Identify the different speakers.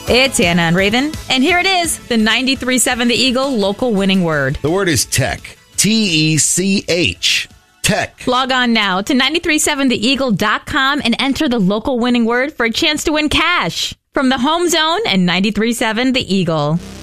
Speaker 1: It's Anna and Raven, and here it is, the 93.7 The Eagle local winning word.
Speaker 2: The word is tech. T-E-C-H. Tech.
Speaker 1: Log on now to 937theeagle.com and enter the local winning word for a chance to win cash from the Home Zone and 93.7 The Eagle.